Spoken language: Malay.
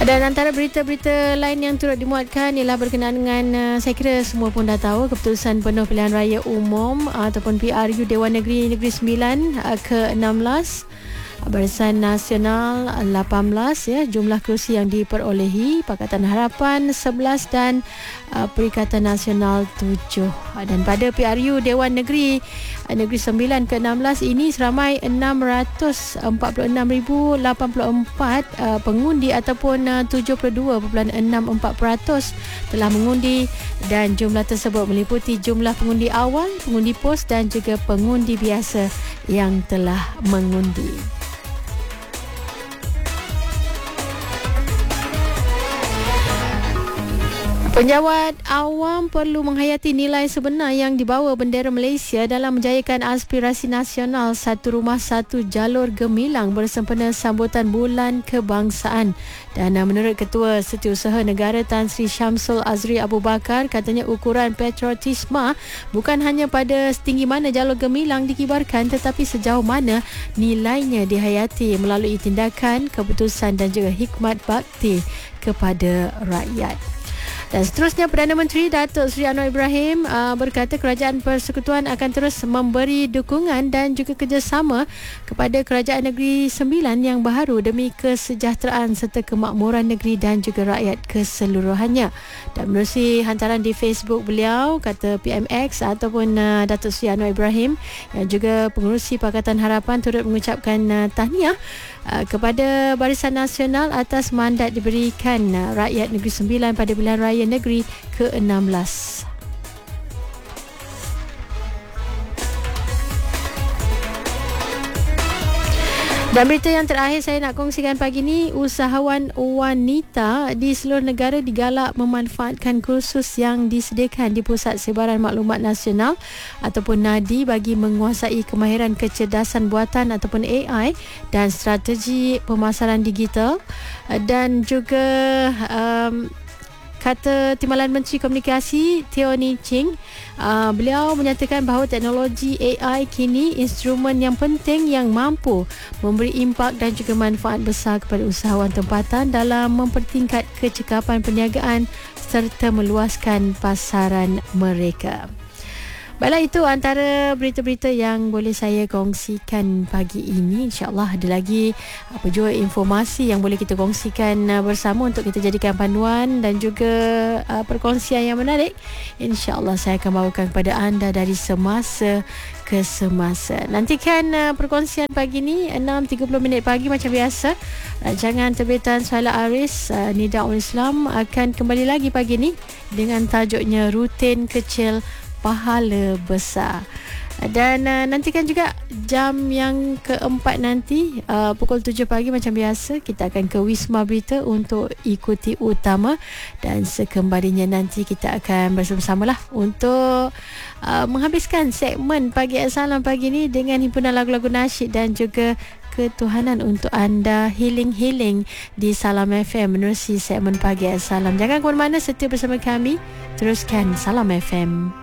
Dan antara berita-berita lain yang turut dimuatkan ialah berkenaan dengan saya kira semua pun dah tahu keputusan penuh pilihan raya umum ataupun PRU Dewan Negeri Negeri Sembilan ke-16 Barisan Nasional 18 ya, jumlah kerusi yang diperolehi Pakatan Harapan 11 dan Perikatan Nasional 7. Dan pada PRU Dewan Negeri Negeri Sembilan ke-16 ini seramai 646,084 pengundi ataupun 72.64% telah mengundi, dan jumlah tersebut meliputi jumlah pengundi awal, pengundi pos dan juga pengundi biasa yang telah mengundi. Penjawat awam perlu menghayati nilai sebenar yang dibawa bendera Malaysia dalam menjayakan aspirasi nasional satu rumah satu jalur gemilang bersempena sambutan Bulan Kebangsaan. Dan menurut Ketua Setiausaha Negara Tan Sri Syamsul Azri Abu Bakar, katanya ukuran patriotisme bukan hanya pada setinggi mana jalur gemilang dikibarkan, tetapi sejauh mana nilainya dihayati melalui tindakan, keputusan dan juga hikmat bakti kepada rakyat. Dan seterusnya, Perdana Menteri Datuk Seri Anwar Ibrahim berkata Kerajaan Persekutuan akan terus memberi dukungan dan juga kerjasama kepada Kerajaan Negeri Sembilan yang baharu demi kesejahteraan serta kemakmuran negeri dan juga rakyat keseluruhannya. Dan menerusi hantaran di Facebook beliau, kata PMX ataupun Datuk Seri Anwar Ibrahim yang juga pengerusi Pakatan Harapan turut mengucapkan tahniah kepada Barisan Nasional atas mandat diberikan rakyat Negeri Sembilan pada pilihan raya negeri ke-16. Dan berita yang terakhir saya nak kongsikan pagi ni, usahawan wanita di seluruh negara digalak memanfaatkan kursus yang disediakan di Pusat Sebaran Maklumat Nasional ataupun NADI bagi menguasai kemahiran kecerdasan buatan ataupun AI dan strategi pemasaran digital. Dan juga kata Timbalan Menteri Komunikasi Teoni Ching, beliau menyatakan bahawa teknologi AI kini instrumen yang penting yang mampu memberi impak dan juga manfaat besar kepada usahawan tempatan dalam mempertingkat kecekapan perniagaan serta meluaskan pasaran mereka. Baiklah, itu antara berita-berita yang boleh saya kongsikan pagi ini. InsyaAllah ada lagi jua informasi yang boleh kita kongsikan bersama untuk kita jadikan panduan dan juga perkongsian yang menarik. InsyaAllah saya akan bawakan kepada anda dari semasa ke semasa. Nantikan perkongsian pagi ni 6.30 pagi macam biasa. Rancangan terbitan Suhaila Aris Nidaul Islam akan kembali lagi pagi ni dengan tajuknya Rutin Kecil Pahala Besar. Dan nantikan juga jam yang keempat nanti pukul 7 pagi macam biasa kita akan ke Wisma Berita untuk ikuti utama, dan sekembalinya nanti kita akan bersama-sama lah untuk menghabiskan segmen Pagi Salam pagi ni dengan himpunan lagu-lagu nasyid dan juga ketuhanan untuk anda, healing di Salam FM menerusi segmen Pagi Salam. Jangan ke mana-mana, setia bersama kami, teruskan Salam FM.